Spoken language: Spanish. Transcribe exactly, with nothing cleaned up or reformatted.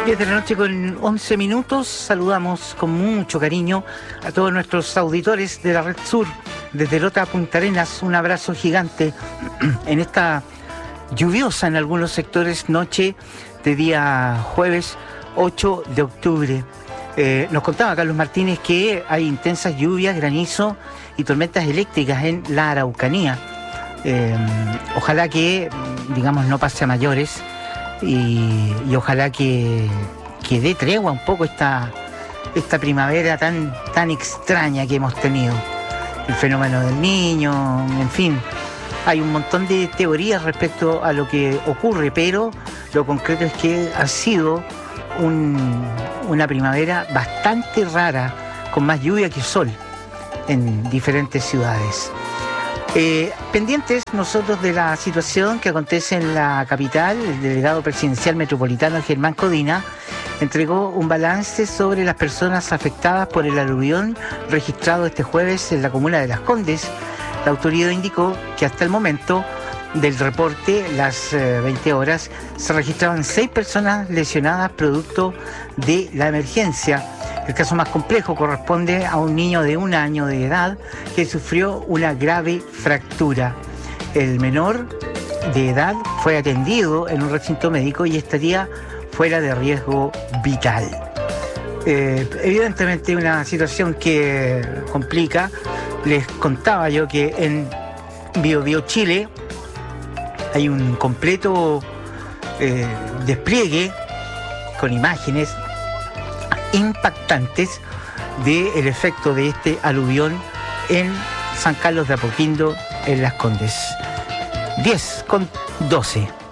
diez de la noche con once minutos. Saludamos con mucho cariño a todos nuestros auditores de la Red Sur, desde Lota a Punta Arenas. Un abrazo gigante en esta lluviosa, en algunos sectores, noche de día jueves ocho de octubre. Eh, nos contaba Carlos Martínez que hay intensas lluvias, granizo y tormentas eléctricas en la Araucanía. Eh, ojalá que, digamos, no pase a mayores. Y, y ojalá que, que dé tregua un poco esta, esta primavera tan, tan extraña que hemos tenido. El fenómeno del niño, en fin. Hay un montón de teorías respecto a lo que ocurre, pero lo concreto es que ha sido un, una primavera bastante rara, con más lluvia que sol en diferentes ciudades. Eh, pendientes nosotros de la situación que acontece en la capital. El delegado presidencial metropolitano Germán Codina entregó un balance sobre las personas afectadas por el aluvión registrado este jueves en la comuna de Las Condes. La autoridad indicó que hasta el momento del reporte, las eh, veinte horas, se registraban seis personas lesionadas producto de la emergencia. El caso más complejo corresponde a un niño de un año de edad que sufrió una grave fractura. El menor de edad fue atendido en un recinto médico y estaría fuera de riesgo vital. Eh, evidentemente una situación que complica. Les contaba yo que en Bio Bio Chile hay un completo eh, despliegue con imágenes impactantes del efecto de este aluvión en San Carlos de Apoquindo, en Las Condes. diez con doce.